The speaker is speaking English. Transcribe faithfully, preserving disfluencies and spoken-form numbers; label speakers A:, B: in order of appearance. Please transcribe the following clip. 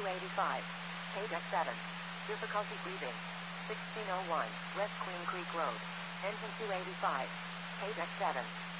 A: eighty-five. K deck seven. Difficulty breathing. sixteen oh one. West Queen Creek Road. Engine two eighty-five. K deck seven.